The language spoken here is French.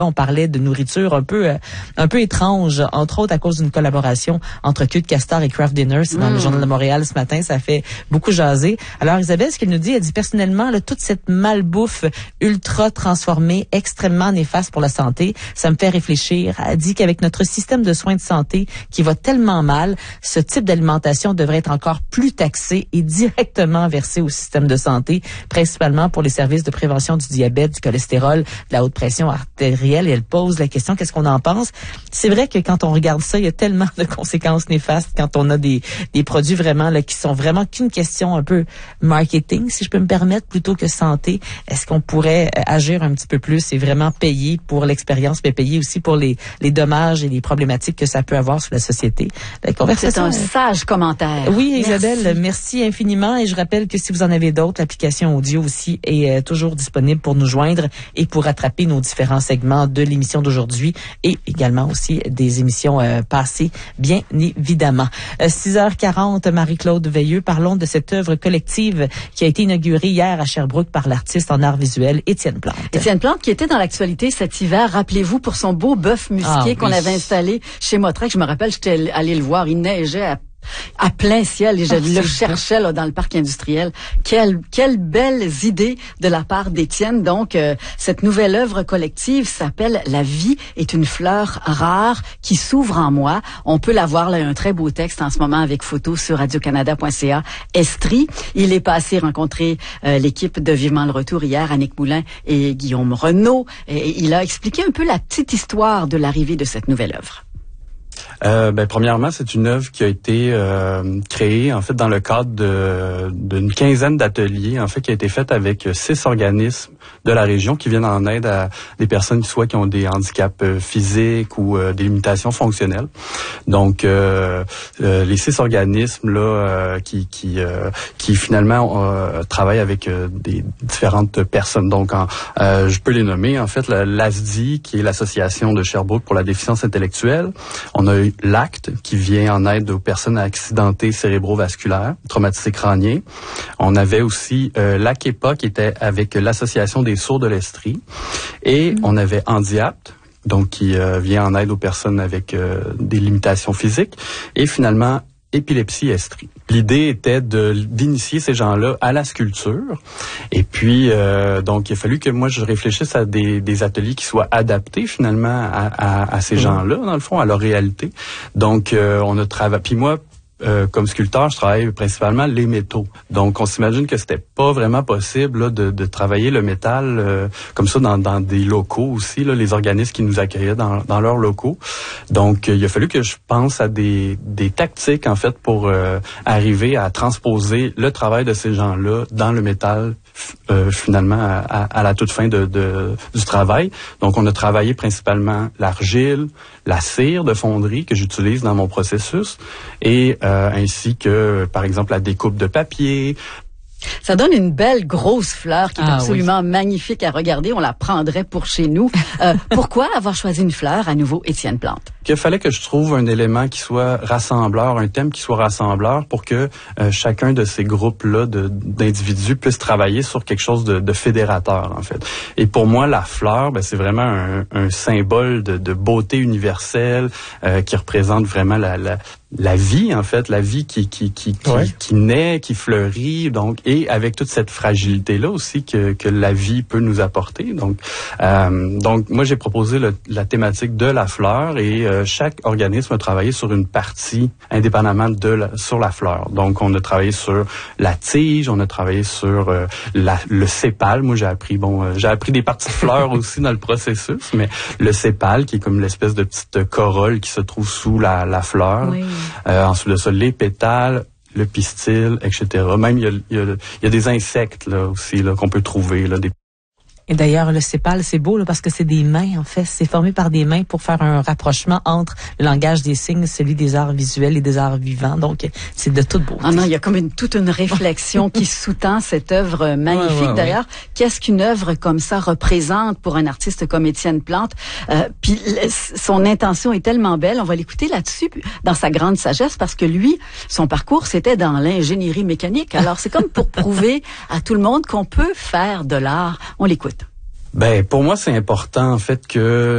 On parlait de nourriture un peu étrange, entre autres à cause d'une collaboration entre Queue de Castor et Kraft Dinner. C'est dans le Journal de Montréal ce matin, ça fait beaucoup jaser. Alors Isabelle, ce qu'elle nous dit, elle dit personnellement, là, toute cette malbouffe ultra transformée, extrêmement néfaste pour la santé, ça me fait réfléchir. Elle dit qu'avec notre système de soins de santé qui va tellement mal, ce type d'alimentation devrait être encore plus taxé et directement versé au système de santé, principalement pour les services de prévention du diabète, du cholestérol, de la haute pression artérielle. Et elle pose la question, qu'est-ce qu'on en pense? C'est vrai que quand on regarde ça, il y a tellement de conséquences néfastes quand on a des produits vraiment là qui sont vraiment qu'une question un peu marketing, si je peux me permettre, plutôt que santé. Est-ce qu'on pourrait agir un petit peu plus et vraiment payer pour l'expérience, mais payer aussi pour les dommages et les problématiques que ça peut avoir sur la société? La conversation, c'est un sage commentaire. Oui, Isabelle, merci infiniment. Et je rappelle que si vous en avez d'autres, l'application audio aussi est toujours disponible pour nous joindre et pour rattraper nos différents segments de l'émission d'aujourd'hui et également aussi des émissions passées, bien évidemment. 6h40, Marie-Claude Veilleux, parlons de cette œuvre collective qui a été inaugurée hier à Sherbrooke par l'artiste en art visuel Étienne Plante. Étienne Plante qui était dans l'actualité cet hiver, rappelez-vous, pour son beau bœuf musqué qu'on avait installé chez Motrec. Je me rappelle, j'étais allé le voir, il neigeait à plein ciel et je le cherchais là dans le parc industriel. Quelle belles idées de la part d'Étienne. Donc cette nouvelle œuvre collective s'appelle La vie est une fleur rare qui s'ouvre en moi. On peut la voir là, un très beau texte en ce moment avec photo sur radiocanada.ca. Estrie, il est passé rencontrer l'équipe de Vivement le retour hier, Annick Moulin et Guillaume Renaud, et il a expliqué un peu la petite histoire de l'arrivée de cette nouvelle œuvre. Premièrement, c'est une œuvre qui a été créée en fait dans le cadre d'une quinzaine d'ateliers en fait qui a été faite avec 6 organismes de la région qui viennent en aide à des personnes soit qui ont des handicaps physiques ou des limitations fonctionnelles. Donc les 6 organismes là qui finalement travaillent avec des différentes personnes. Donc je peux les nommer en fait l'ASDI qui est l'association de Sherbrooke pour la déficience intellectuelle. On a eu l'ACT qui vient en aide aux personnes accidentées cérébrovasculaires, traumatisées crâniens. On avait aussi l'ACEPA qui était avec l'association des sourds de l'Estrie. Et on avait Handiapt, donc qui vient en aide aux personnes avec des limitations physiques. Et finalement, Épilepsie Estrie. L'idée était d'initier ces gens-là à la sculpture. Et puis, donc, il a fallu que moi, je réfléchisse à des ateliers qui soient adaptés, finalement, à ces gens-là, dans le fond, à leur réalité. Donc, on a travaillé... Puis moi, comme sculpteur, je travaille principalement les métaux. Donc, on s'imagine que c'était pas vraiment possible là, de travailler le métal comme ça dans des locaux aussi, là, les organismes qui nous accueillaient dans leurs locaux. Donc, il a fallu que je pense à des tactiques, en fait, pour arriver à transposer le travail de ces gens-là dans le métal, finalement, à la toute fin du travail. Donc, on a travaillé principalement l'argile, la cire de fonderie que j'utilise dans mon processus et ainsi que, par exemple, la découpe de papier. Ça donne une belle grosse fleur qui est absolument magnifique à regarder. On la prendrait pour chez nous. Pourquoi avoir choisi une fleur, à nouveau, Étienne Plante? Il fallait que je trouve un élément qui soit rassembleur, un thème qui soit rassembleur pour que chacun de ces groupes-là d'individus puisse travailler sur quelque chose de fédérateur, en fait. Et pour moi, la fleur, c'est vraiment un symbole de beauté universelle qui représente vraiment la vie, en fait, la vie qui naît, qui fleurit, donc, et avec toute cette fragilité-là aussi que la vie peut nous apporter. Donc moi, j'ai proposé la thématique de la fleur et chaque organisme a travaillé sur une partie indépendamment sur la fleur. Donc, on a travaillé sur la tige, on a travaillé sur le sépale. Moi, j'ai appris des parties de fleurs aussi dans le processus, mais le sépale, qui est comme l'espèce de petite corolle qui se trouve sous la fleur. Oui. Ensuite de ça, les pétales, le pistil, etc. Même, il y a des insectes là aussi là qu'on peut trouver là. Et d'ailleurs, le sépale, c'est beau là, parce que c'est des mains, en fait. C'est formé par des mains pour faire un rapprochement entre le langage des signes, celui des arts visuels et des arts vivants. Donc, c'est de toute beauté. Ah non, il y a comme toute une réflexion qui sous-tend cette œuvre magnifique. Ouais. D'ailleurs, qu'est-ce qu'une œuvre comme ça représente pour un artiste comme Étienne Plante? Puis son intention est tellement belle. On va l'écouter là-dessus, dans sa grande sagesse, parce que lui, son parcours, c'était dans l'ingénierie mécanique. Alors, c'est comme pour prouver à tout le monde qu'on peut faire de l'art. On l'écoute. Pour moi, c'est important, en fait, que